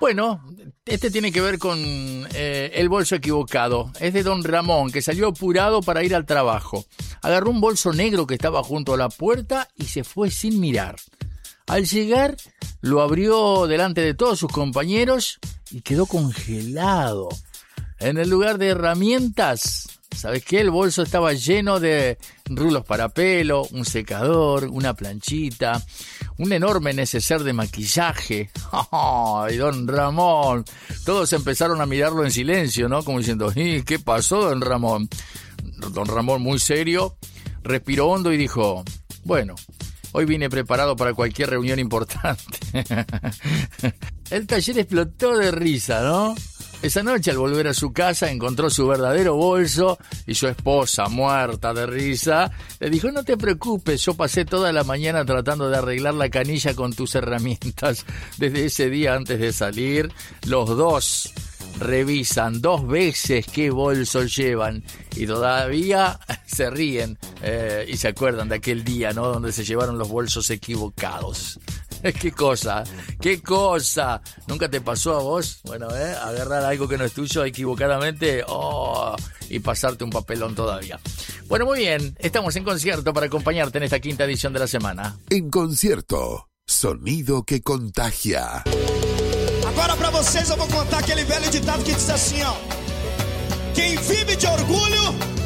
Bueno, este tiene que ver con el bolso equivocado. Es de don Ramón, que salió apurado para ir al trabajo. Agarró un bolso negro que estaba junto a la puerta y se fue sin mirar. Al llegar, lo abrió delante de todos sus compañeros y quedó congelado. En el lugar de herramientas, ¿sabes qué? El bolso estaba lleno de rulos para pelo, un secador, una planchita, un enorme neceser de maquillaje. ¡Ay, don Ramón! Todos empezaron a mirarlo en silencio, ¿no? Como diciendo, ¿qué pasó, don Ramón? Don Ramón, muy serio, respiró hondo y dijo, bueno, hoy vine preparado para cualquier reunión importante. El taller explotó de risa, ¿no? Esa noche, al volver a su casa, encontró su verdadero bolso y su esposa, muerta de risa, le dijo, no te preocupes, yo pasé toda la mañana tratando de arreglar la canilla con tus herramientas. Desde ese día antes de salir, los dos revisan 2 veces qué bolso llevan y todavía se ríen y se acuerdan de aquel día, ¿no? Donde se llevaron los bolsos equivocados. ¡Qué cosa! ¡Qué cosa! ¿Nunca te pasó a vos? Bueno, agarrar algo que no es tuyo equivocadamente y pasarte un papelón todavía. Bueno, muy bien. Estamos en concierto para acompañarte en esta quinta edición de la semana. En concierto, sonido que contagia. Agora pra vocês eu vou contar aquele velho ditado que diz assim, ó. Quem vive de orgulho